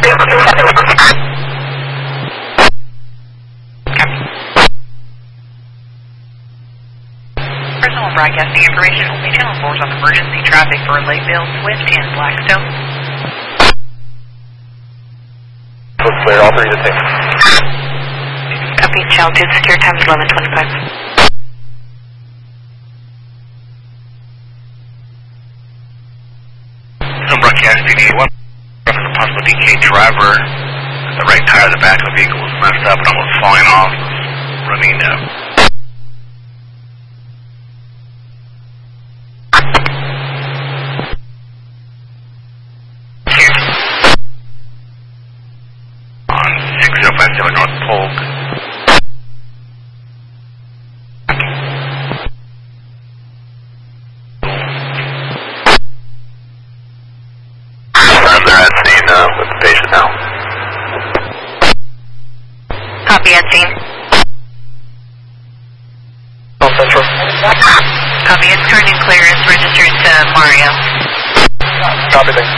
Personal broadcasting information, only channel 4 is on emergency traffic for Lakeville, Swift, and Blackstone. Clear, all three to take. Copy, channel 2, secure time is 11:25. Broadcasting 81, reference a possible DK driver. The right tire of the back of the vehicle was messed up and almost falling off. Running on 6057 North Polk. With the patient now. Copy, at scene. Central. Copy, it's turning clearance registered to Mario. Copy, thanks.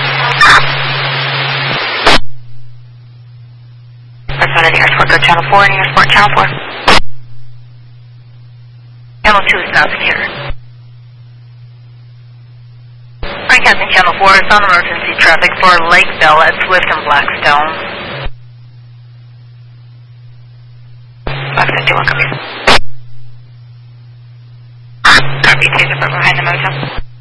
Represented Airsport, go channel 4, and Airsport, channel 4. Channel 2 is now secure. Broadcasting channel 4 is on emergency traffic for Lakeville at Swift and Blackstone. Blackstone 2-1, copy. Copy, 2 behind the motel.